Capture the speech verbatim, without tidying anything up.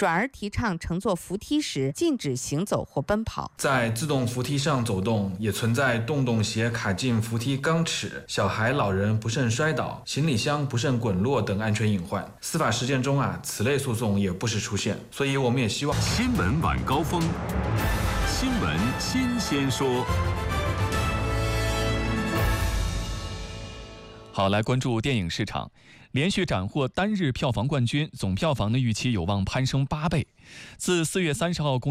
转而提倡乘坐扶梯时禁止行走或奔跑。 在自动扶梯上走动，也存在洞洞鞋卡进扶梯钢尺、小孩、老人不慎摔倒、行李箱不慎滚落等安全隐患。司法实践中啊，此类诉讼也不时出现，所以我们也希望新闻晚高峰，新闻新鲜说。 好，来关注电影市场，连续斩获单日票房冠军，总票房的预期有望攀升八倍。自四月三十号公